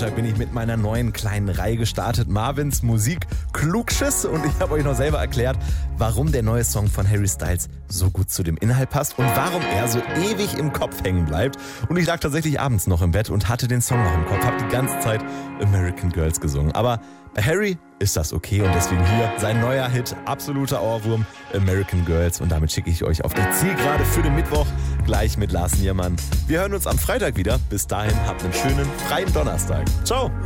Montag bin ich mit meiner neuen kleinen Reihe gestartet, Marvins Musik Klugschiss. Und ich habe euch noch selber erklärt, warum der neue Song von Harry Styles so gut zu dem Inhalt passt und warum er so ewig im Kopf hängen bleibt. Und ich lag tatsächlich abends noch im Bett und hatte den Song noch im Kopf, habe die ganze Zeit American Girls gesungen. Aber bei Harry ist das okay und deswegen hier sein neuer Hit, absoluter Ohrwurm, American Girls. Und damit schicke ich euch auf die Zielgerade für den Mittwoch, gleich mit Lars Niermann. Wir hören uns am Freitag wieder. Bis dahin, habt einen schönen, freien Donnerstag. Ciao!